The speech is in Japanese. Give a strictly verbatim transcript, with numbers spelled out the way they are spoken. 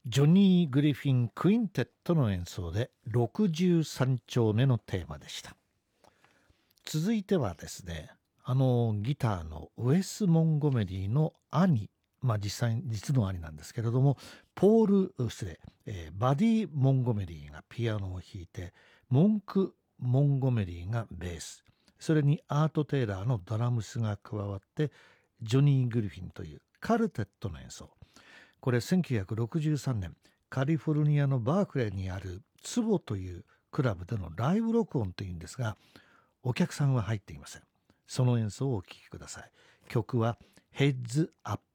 ジョニー・グリフィン・クインテットの演奏でろくじゅうさん丁目のテーマでした。続いてはですね、あのギターのウェス・モンゴメリーの兄、まあ実際実の兄なんですけれども、ポール失礼、えー、バディ・モンゴメリーがピアノを弾いて、モンク・モンゴメリーがベース、それにアート・テイラーのドラムスが加わって、ジョニー・グリフィンというカルテットの演奏。これせんきゅうひゃくろくじゅうさんねん、カリフォルニアのバークレーにあるツボというクラブでのライブ録音というんですが、お客さんは入っていません。その演奏をお聴きください。曲はヘッズアップ。